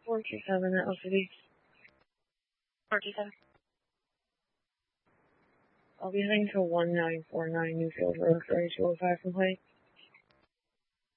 427 at LCD. 427. I'll be heading to 1949 Newfield Road for 205 complaint.